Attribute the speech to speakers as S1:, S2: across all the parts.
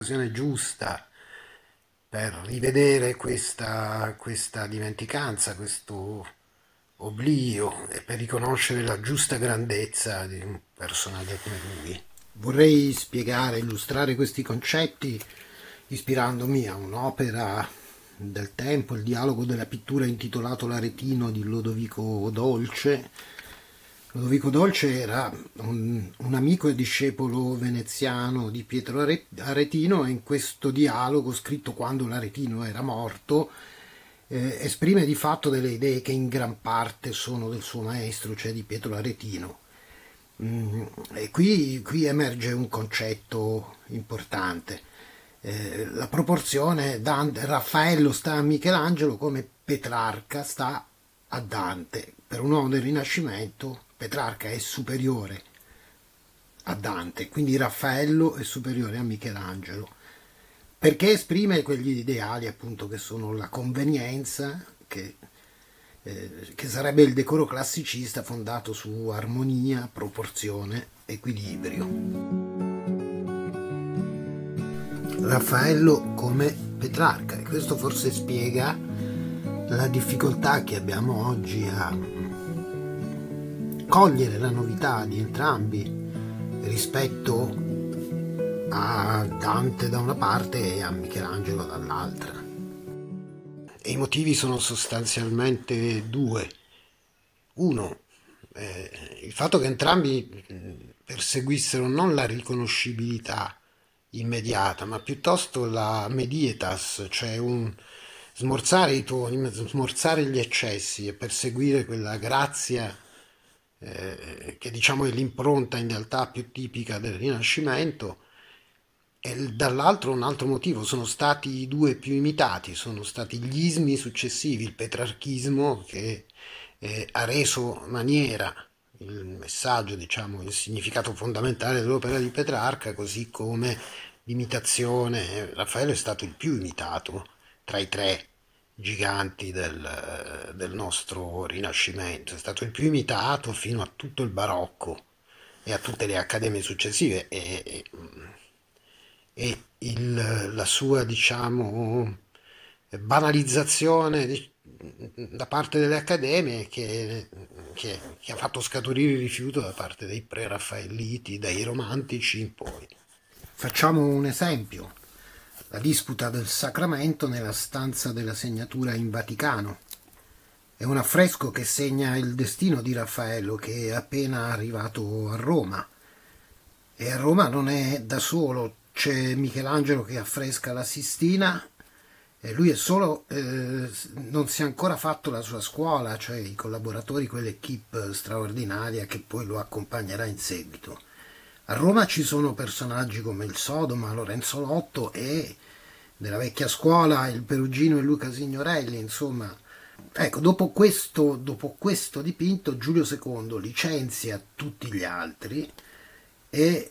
S1: L'occasione giusta per rivedere questa dimenticanza, questo oblio e per riconoscere la giusta grandezza di un personaggio come lui. Vorrei spiegare, illustrare questi concetti ispirandomi a un'opera del tempo, il dialogo della pittura intitolato L'Aretino di Lodovico Dolce. Lodovico Dolce era un amico e discepolo veneziano di Pietro Aretino, e in questo dialogo, scritto quando l'Aretino era morto, esprime di fatto delle idee che in gran parte sono del suo maestro, cioè di Pietro Aretino. E qui emerge un concetto importante. La proporzione, Raffaello sta a Michelangelo come Petrarca sta a Dante. Per un uomo del Rinascimento Petrarca è superiore a Dante, quindi Raffaello è superiore a Michelangelo, perché esprime quegli ideali appunto che sono la convenienza, che sarebbe il decoro classicista fondato su armonia, proporzione, equilibrio. Raffaello come Petrarca, e questo forse spiega la difficoltà che abbiamo oggi a cogliere la novità di entrambi rispetto a Dante da una parte e a Michelangelo dall'altra. E i motivi sono sostanzialmente due. Uno, il fatto che entrambi perseguissero non la riconoscibilità immediata, ma piuttosto la medietas, cioè un smorzare i toni, smorzare gli eccessi e perseguire quella grazia che diciamo è l'impronta in realtà più tipica del Rinascimento, e dall'altro un altro motivo, sono stati i due più imitati, sono stati gli ismi successivi, il petrarchismo che ha reso maniera il messaggio, diciamo, il significato fondamentale dell'opera di Petrarca, così come l'imitazione. Raffaello è stato il più imitato tra i tre giganti del nostro Rinascimento, è stato il più imitato fino a tutto il barocco e a tutte le accademie successive, la sua, diciamo, banalizzazione da parte delle accademie che ha fatto scaturire il rifiuto da parte dei preraffaelliti, dai romantici in poi. Facciamo un esempio: la disputa del sacramento nella stanza della segnatura in Vaticano. È un affresco che segna il destino di Raffaello, che è appena arrivato a Roma. E a Roma non è da solo, c'è Michelangelo che affresca la Sistina, e lui è solo, non si è ancora fatto la sua scuola, cioè i collaboratori, quell'equipe straordinaria che poi lo accompagnerà in seguito. A Roma ci sono personaggi come il Sodoma, Lorenzo Lotto, e della vecchia scuola il Perugino e Luca Signorelli, insomma. Ecco, dopo questo dipinto Giulio II licenzia tutti gli altri e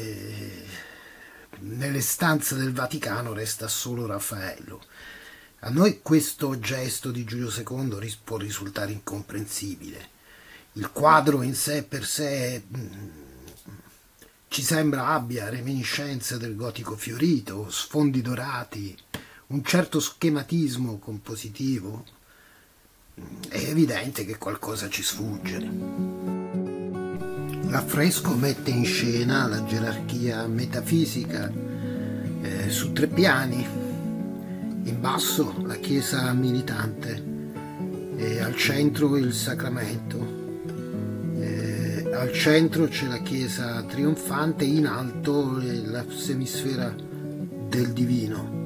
S1: nelle stanze del Vaticano resta solo Raffaello. A noi questo gesto di Giulio II può risultare incomprensibile. Il quadro in sé per sé ci sembra abbia reminiscenze del gotico fiorito, sfondi dorati, un certo schematismo compositivo. È evidente che qualcosa ci sfugge. L'affresco mette in scena la gerarchia metafisica su tre piani. In basso la chiesa militante, e al centro il sacramento, al centro c'è la chiesa trionfante, in alto la semisfera del divino.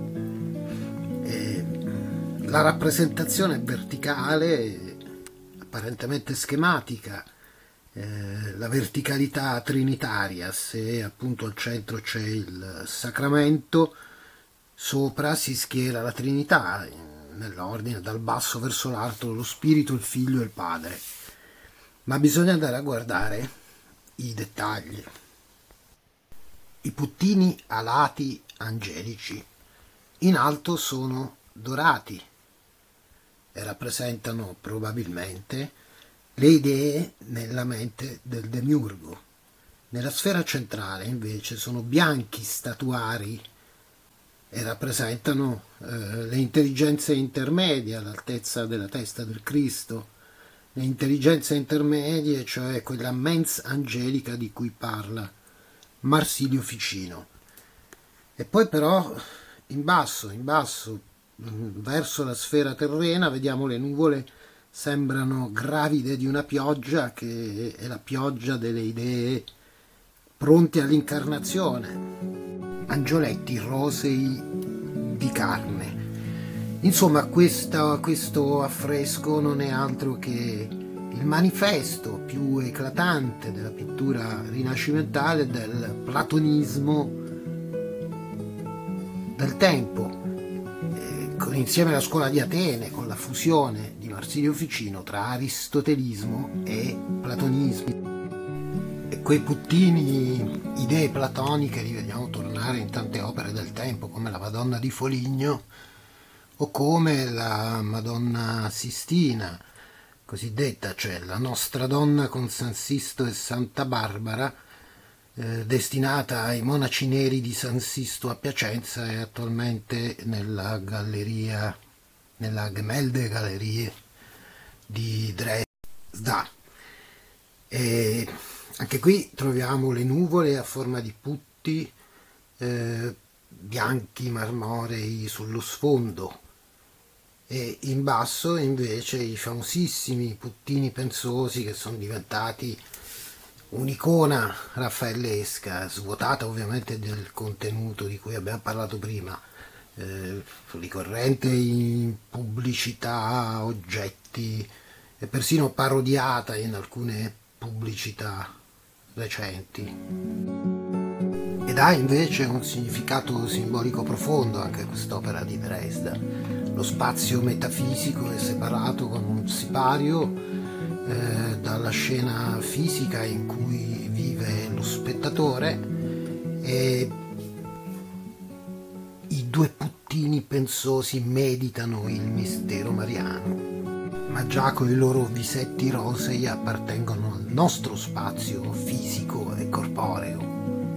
S1: La rappresentazione è verticale, apparentemente schematica, la verticalità trinitaria, se appunto al centro c'è il sacramento, sopra si schiera la Trinità, nell'ordine dal basso verso l'alto, lo Spirito, il Figlio e il Padre. Ma bisogna andare a guardare i dettagli. I puttini alati angelici in alto sono dorati e rappresentano probabilmente le idee nella mente del demiurgo. Nella sfera centrale invece sono bianchi statuari e rappresentano le intelligenze intermedie all'altezza della testa del Cristo, le intelligenze intermedie, cioè quella mens angelica di cui parla Marsilio Ficino. E poi però in basso, verso la sfera terrena, vediamo le nuvole sembrano gravide di una pioggia che è la pioggia delle idee pronti all'incarnazione, angioletti rosei di carne. Insomma, questo affresco non è altro che il manifesto più eclatante della pittura rinascimentale del platonismo del tempo, insieme alla scuola di Atene, con la fusione di Marsilio Ficino tra aristotelismo e platonismo. E quei puttini idee platoniche li vediamo tornare in tante opere del tempo, come la Madonna di Foligno o come la Madonna Sistina, cosiddetta, cioè la Nostra Donna con San Sisto e Santa Barbara, destinata ai monaci neri di San Sisto a Piacenza e attualmente nella galleria, nella Gemälde-Gallerie di Dresda. E anche qui troviamo le nuvole a forma di putti bianchi marmorei sullo sfondo, e in basso invece i famosissimi puttini pensosi che sono diventati un'icona raffaellesca, svuotata ovviamente del contenuto di cui abbiamo parlato prima, ricorrente in pubblicità, oggetti e persino parodiata in alcune pubblicità recenti. Ed ha invece un significato simbolico profondo anche quest'opera di Dresda. Lo spazio metafisico è separato con un sipario dalla scena fisica in cui vive lo spettatore, e i due puttini pensosi meditano il mistero mariano, ma già con i loro visetti rosei appartengono al nostro spazio fisico e corporeo.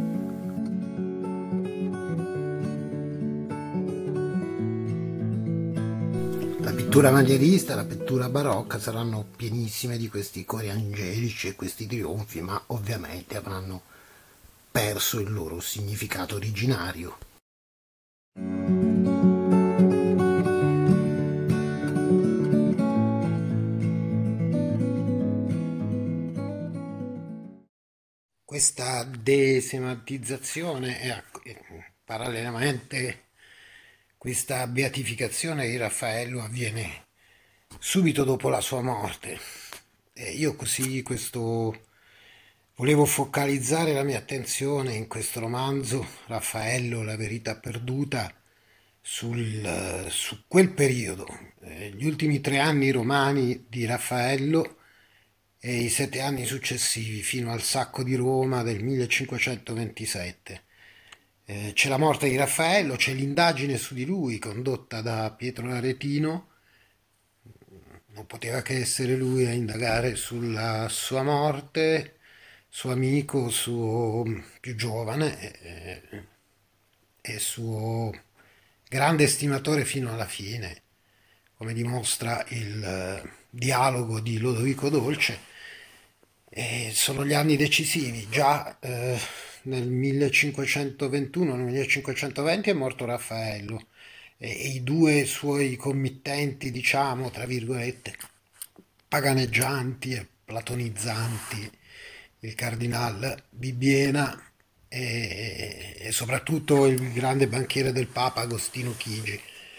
S1: La pittura manierista, la pittura barocca saranno pienissime di questi cori angelici e questi trionfi, ma ovviamente avranno perso il loro significato originario. Questa desematizzazione e parallelamente questa beatificazione di Raffaello avviene subito dopo la sua morte. E io così volevo focalizzare la mia attenzione in questo romanzo, Raffaello, la verità perduta, su quel periodo, gli ultimi 3 anni romani di Raffaello e i 7 anni successivi fino al sacco di Roma del 1527. C'è la morte di Raffaello, c'è l'indagine su di lui condotta da Pietro Aretino, non poteva che essere lui a indagare sulla sua morte, suo amico, suo più giovane e suo grande estimatore fino alla fine, come dimostra il dialogo di Lodovico Dolce. E sono gli anni decisivi, già nel 1521, nel 1520 è morto Raffaello e i due suoi committenti, diciamo, tra virgolette, paganeggianti e platonizzanti, il cardinal Bibbiena e soprattutto il grande banchiere del Papa Agostino Chigi.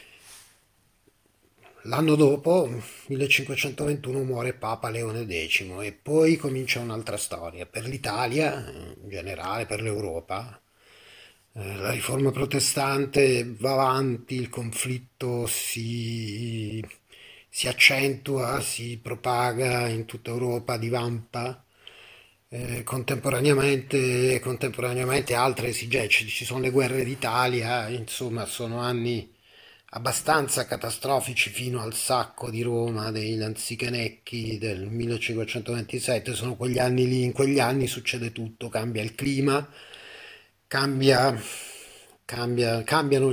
S1: L'anno dopo, 1521, muore Papa Leone X e poi comincia un'altra storia. Per l'Italia, in generale, per l'Europa, la riforma protestante va avanti, il conflitto si accentua, si propaga in tutta Europa, divampa. Contemporaneamente altre esigenze, ci sono le guerre d'Italia, insomma sono anni abbastanza catastrofici fino al sacco di Roma dei Lanzichenecchi del 1527, sono quegli anni lì, in quegli anni succede tutto, cambia il clima, cambia, cambiano